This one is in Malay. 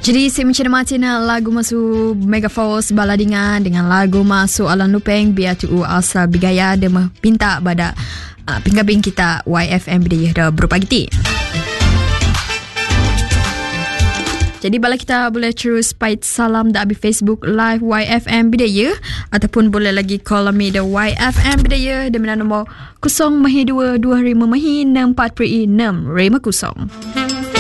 Jadi saya mencari lagu masuk Megaforce Baladingan dengan lagu masuk Alan Lupeng biar tu asal bigaya dia minta pada penggabing kita YFM Bidayah dah berupa gitu. Jadi bala kita boleh terus pait salam dah di Facebook Live YFM Bidayah ataupun boleh lagi call kami the YFM Bidayah dengan nombor 0 2 25 6 4 6 5 0.